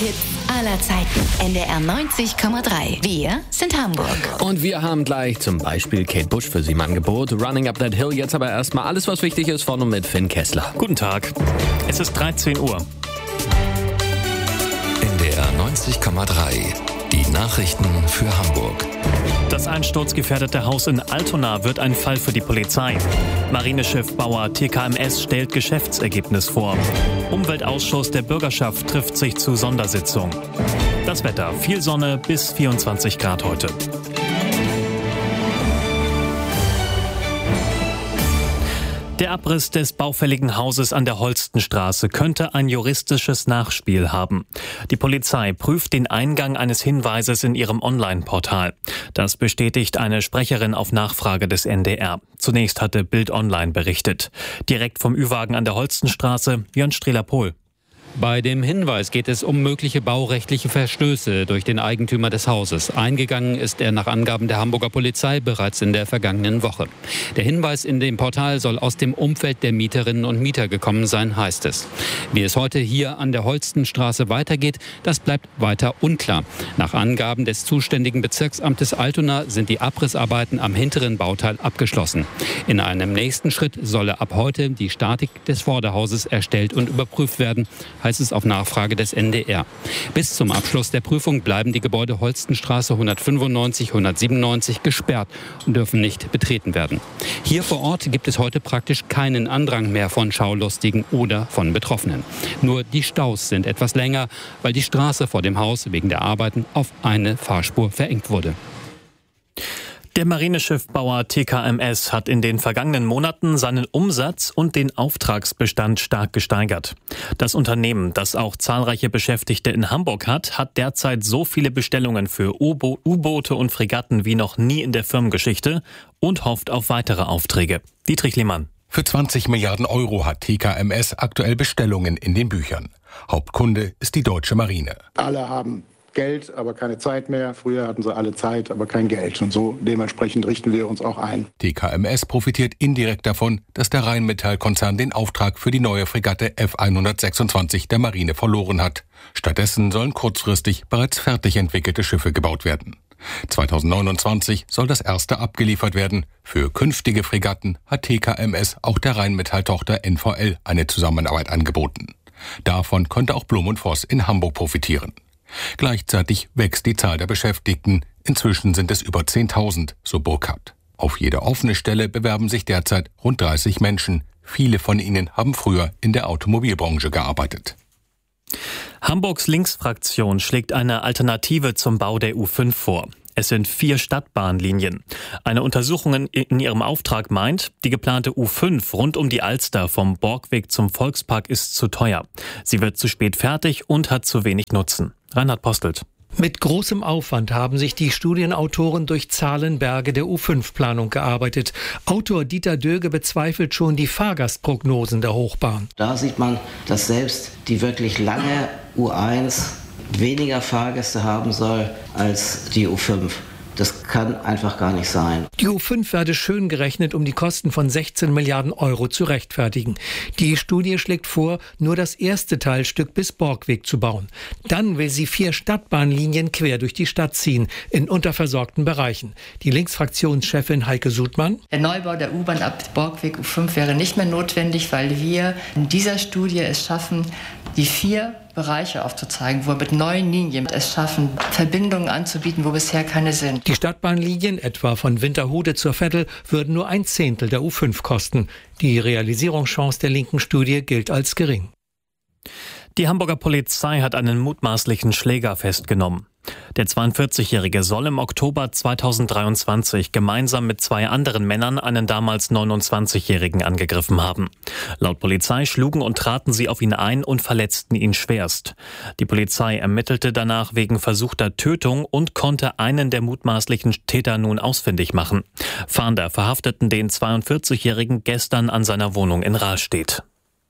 Hits aller Zeiten. NDR 90,3. Wir sind Hamburg. Und wir haben gleich zum Beispiel Kate Bush für Sie im Angebot. Running Up That Hill. Jetzt aber erstmal alles, was wichtig ist, von und mit Finn Kessler. Guten Tag. Es ist 13 Uhr. NDR 90,3. Die Nachrichten für Hamburg. Das einsturzgefährdete Haus in Altona wird ein Fall für die Polizei. Marineschiffbauer TKMS stellt Geschäftsergebnis vor. Umweltausschuss der Bürgerschaft trifft sich zu Sondersitzung. Das Wetter: viel Sonne bis 24 Grad heute. Der Abriss des baufälligen Hauses an der Holstenstraße könnte ein juristisches Nachspiel haben. Die Polizei prüft den Eingang eines Hinweises in ihrem Online-Portal. Das bestätigt eine Sprecherin auf Nachfrage des NDR. Zunächst hatte Bild Online berichtet. Direkt vom Ü-Wagen an der Holstenstraße, Jörn Strehler-Pohl. Bei dem Hinweis geht es um mögliche baurechtliche Verstöße durch den Eigentümer des Hauses. Eingegangen ist er nach Angaben der Hamburger Polizei bereits in der vergangenen Woche. Der Hinweis in dem Portal soll aus dem Umfeld der Mieterinnen und Mieter gekommen sein, heißt es. Wie es heute hier an der Holstenstraße weitergeht, das bleibt weiter unklar. Nach Angaben des zuständigen Bezirksamtes Altona sind die Abrissarbeiten am hinteren Bauteil abgeschlossen. In einem nächsten Schritt solle ab heute die Statik des Vorderhauses erstellt und überprüft werden, heißt es auf Nachfrage des NDR. Bis zum Abschluss der Prüfung bleiben die Gebäude Holstenstraße 195, 197 gesperrt und dürfen nicht betreten werden. Hier vor Ort gibt es heute praktisch keinen Andrang mehr von Schaulustigen oder von Betroffenen. Nur die Staus sind etwas länger, weil die Straße vor dem Haus wegen der Arbeiten auf eine Fahrspur verengt wurde. Der Marineschiffbauer TKMS hat in den vergangenen Monaten seinen Umsatz und den Auftragsbestand stark gesteigert. Das Unternehmen, das auch zahlreiche Beschäftigte in Hamburg hat, hat derzeit so viele Bestellungen für U-Boote und Fregatten wie noch nie in der Firmengeschichte und hofft auf weitere Aufträge. Dietrich Lehmann. Für 20 Milliarden Euro hat TKMS aktuell Bestellungen in den Büchern. Hauptkunde ist die deutsche Marine. Alle haben Geld, aber keine Zeit mehr. Früher hatten sie alle Zeit, aber kein Geld. Und so dementsprechend richten wir uns auch ein. TKMS profitiert indirekt davon, dass der Rheinmetall-Konzern den Auftrag für die neue Fregatte F-126 der Marine verloren hat. Stattdessen sollen kurzfristig bereits fertig entwickelte Schiffe gebaut werden. 2029 soll das erste abgeliefert werden. Für künftige Fregatten hat TKMS auch der Rheinmetall-Tochter NVL eine Zusammenarbeit angeboten. Davon konnte auch Blum & Voss in Hamburg profitieren. Gleichzeitig wächst die Zahl der Beschäftigten. Inzwischen sind es über 10.000, so Burkhardt. Auf jede offene Stelle bewerben sich derzeit rund 30 Menschen. Viele von ihnen haben früher in der Automobilbranche gearbeitet. Hamburgs Linksfraktion schlägt eine Alternative zum Bau der U5 vor. Es sind 4 Stadtbahnlinien. Eine Untersuchung in ihrem Auftrag meint, die geplante U5 rund um die Alster vom Borgweg zum Volkspark ist zu teuer. Sie wird zu spät fertig und hat zu wenig Nutzen. Reinhard Postelt. Mit großem Aufwand haben sich die Studienautoren durch Zahlenberge der U5-Planung gearbeitet. Autor Dieter Döge bezweifelt schon die Fahrgastprognosen der Hochbahn. Da sieht man, dass selbst die wirklich lange U1 weniger Fahrgäste haben soll als die U5. Das kann einfach gar nicht sein. Die U5 werde schön gerechnet, um die Kosten von 16 Milliarden Euro zu rechtfertigen. Die Studie schlägt vor, nur das erste Teilstück bis Borgweg zu bauen. Dann will sie 4 Stadtbahnlinien quer durch die Stadt ziehen, in unterversorgten Bereichen. Die Linksfraktionschefin Heike Sudmann. Der Neubau der U-Bahn ab Borgweg U5 wäre nicht mehr notwendig, weil wir in dieser Studie es schaffen, die 4 Bereiche aufzuzeigen, wo wir mit neuen Linien es schaffen, Verbindungen anzubieten, wo bisher keine sind. Die Stadtbahnlinien, etwa von Winterhude zur Veddel, würden nur 1/10 der U5 kosten. Die Realisierungschance der linken Studie gilt als gering. Die Hamburger Polizei hat einen mutmaßlichen Schläger festgenommen. Der 42-Jährige soll im Oktober 2023 gemeinsam mit 2 anderen Männern einen damals 29-Jährigen angegriffen haben. Laut Polizei schlugen und traten sie auf ihn ein und verletzten ihn schwerst. Die Polizei ermittelte danach wegen versuchter Tötung und konnte einen der mutmaßlichen Täter nun ausfindig machen. Fahnder verhafteten den 42-Jährigen gestern an seiner Wohnung in Rahlstedt.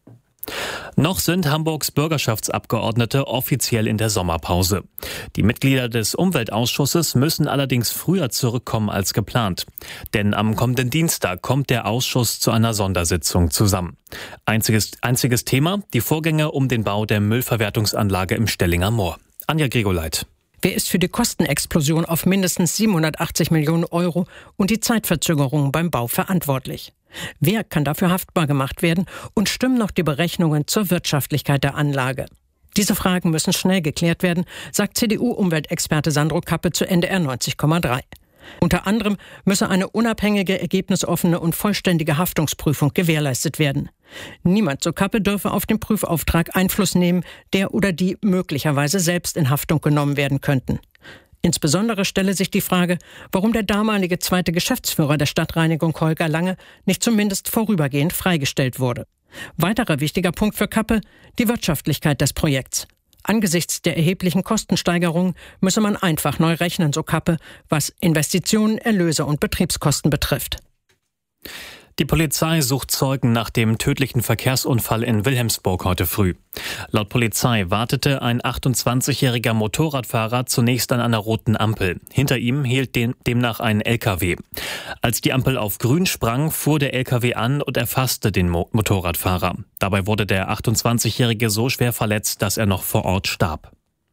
Noch sind Hamburgs Bürgerschaftsabgeordnete offiziell in der Sommerpause. Die Mitglieder des Umweltausschusses müssen allerdings früher zurückkommen als geplant. Denn am kommenden Dienstag kommt der Ausschuss zu einer Sondersitzung zusammen. Einziges Thema, die Vorgänge um den Bau der Müllverwertungsanlage im Stellinger Moor. Anja Grigoleit. Wer ist für die Kostenexplosion auf mindestens 780 Millionen Euro und die Zeitverzögerungen beim Bau verantwortlich? Wer kann dafür haftbar gemacht werden und stimmen noch die Berechnungen zur Wirtschaftlichkeit der Anlage? Diese Fragen müssen schnell geklärt werden, sagt CDU-Umweltexperte Sandro Kappe zu NDR 90,3. Unter anderem müsse eine unabhängige, ergebnisoffene und vollständige Haftungsprüfung gewährleistet werden. Niemand, so Kappe, dürfe auf den Prüfauftrag Einfluss nehmen, der oder die möglicherweise selbst in Haftung genommen werden könnten. Insbesondere stelle sich die Frage, warum der damalige zweite Geschäftsführer der Stadtreinigung Holger Lange nicht zumindest vorübergehend freigestellt wurde. Weiterer wichtiger Punkt für Kappe: die Wirtschaftlichkeit des Projekts. Angesichts der erheblichen Kostensteigerungen müsse man einfach neu rechnen, so Kappe, was Investitionen, Erlöse und Betriebskosten betrifft. Die Polizei sucht Zeugen nach dem tödlichen Verkehrsunfall in Wilhelmsburg heute früh. Laut Polizei wartete ein 28-jähriger Motorradfahrer zunächst an einer roten Ampel. Hinter ihm hielt demnach ein LKW. Als die Ampel auf grün sprang, fuhr der LKW an und erfasste den Motorradfahrer. Dabei wurde der 28-jährige so schwer verletzt, dass er noch vor Ort starb.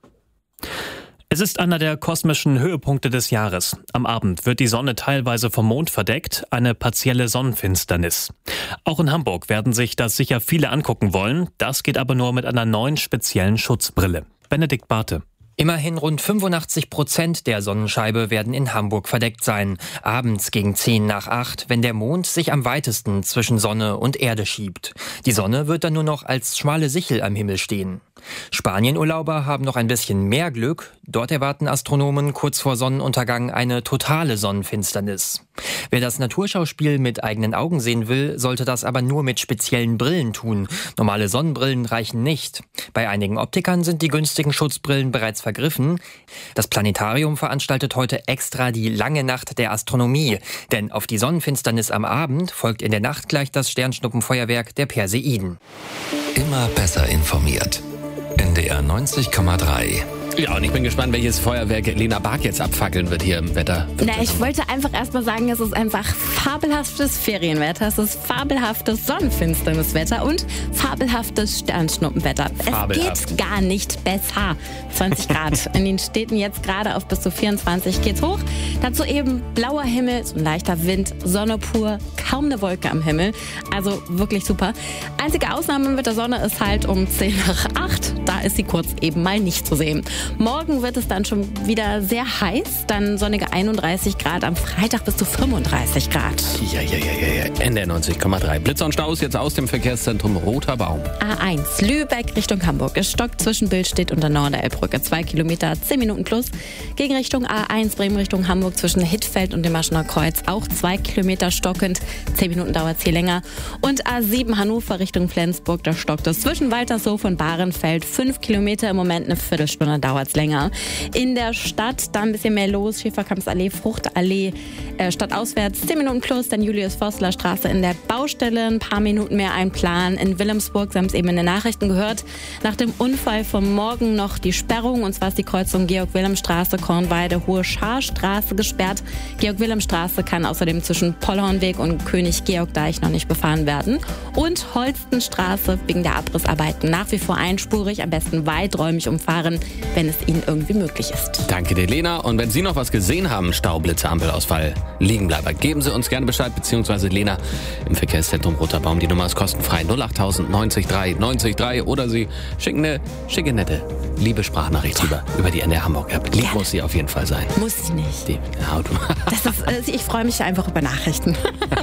Es ist einer der kosmischen Höhepunkte des Jahres. Am Abend wird die Sonne teilweise vom Mond verdeckt, eine partielle Sonnenfinsternis. Auch in Hamburg werden sich das sicher viele angucken wollen. Das geht aber nur mit einer neuen speziellen Schutzbrille. Benedikt Barthe. Immerhin rund 85% der Sonnenscheibe werden in Hamburg verdeckt sein. Abends gegen 7:50, wenn der Mond sich am weitesten zwischen Sonne und Erde schiebt. Die Sonne wird dann nur noch als schmale Sichel am Himmel stehen. Spanienurlauber haben noch ein bisschen mehr Glück. Dort erwarten Astronomen kurz vor Sonnenuntergang eine totale Sonnenfinsternis. Wer das Naturschauspiel mit eigenen Augen sehen will, sollte das aber nur mit speziellen Brillen tun. Normale Sonnenbrillen reichen nicht. Bei einigen Optikern sind die günstigen Schutzbrillen bereits vergriffen. Das Planetarium veranstaltet heute extra die lange Nacht der Astronomie. Denn auf die Sonnenfinsternis am Abend folgt in der Nacht gleich das Sternschnuppenfeuerwerk der Perseiden. Immer besser informiert. NDR 90,3. Ja, und ich bin gespannt, welches Feuerwerk Lena Bark jetzt abfackeln wird hier im Wetter. Ich wollte einfach erstmal sagen, es ist einfach fabelhaftes Ferienwetter, es ist fabelhaftes Sonnenfinsterniswetter und fabelhaftes Sternschnuppenwetter. Es geht gar nicht besser. 20 Grad. In den Städten jetzt gerade auf bis zu 24 geht's hoch. Dazu eben blauer Himmel, so ein leichter Wind, Sonne pur, kaum eine Wolke am Himmel. Also wirklich super. Einzige Ausnahme mit der Sonne ist halt um 7:50. Da ist sie kurz eben mal nicht zu sehen. Morgen wird es dann schon wieder sehr heiß, dann sonnige 31 Grad, am Freitag bis zu 35 Grad. Ja. NDR 90,3. Blitzer und Staus jetzt aus dem Verkehrszentrum Roter Baum. A1 Lübeck Richtung Hamburg. Es stockt zwischen Billstedt und der Norderelbbrücke. 2 Kilometer, 10 Minuten plus. Gegen Richtung A1 Bremen Richtung Hamburg zwischen Hittfeld und dem Maschener Kreuz. Auch 2 Kilometer stockend. 10 Minuten dauert es hier länger. Und A7 Hannover Richtung Flensburg. Da stockt es zwischen Waltershof und Bahrenfeld. 5 Kilometer, im Moment eine Viertelstunde dauert es länger. In der Stadt da ein bisschen mehr los. Schäferkampsallee, Fruchtallee, stadtauswärts 10 Minuten plus. Dann Julius-Forstler-Straße in der Baustelle. Ein paar Minuten mehr einplanen. In Wilhelmsburg, Sie haben es eben in den Nachrichten gehört, nach dem Unfall vom Morgen noch die Sperrung. Und zwar ist die Kreuzung Georg-Wilhelm-Straße, Kornweide, Hohe Scharstraße gesperrt. Georg-Wilhelm-Straße kann außerdem zwischen Pollhornweg und König-Georg-Deich noch nicht befahren werden. Und Holstenstraße wegen der Abrissarbeiten nach wie vor einspurig, am besten weiträumig umfahren, wenn es Ihnen irgendwie möglich ist. Danke dir, Lena. Und wenn Sie noch was gesehen haben, Staublitze, Ampelausfall, Liegenbleiber, geben Sie uns gerne Bescheid, beziehungsweise Lena im Verkehrszentrum Roter Baum. Die Nummer ist kostenfrei 08000 90 3 90 3 oder Sie schicken eine schicke, nette, liebe Sprachnachricht über die NDR Hamburg App. Lieb muss sie auf jeden Fall sein. Muss sie nicht. Ich freue mich einfach über Nachrichten.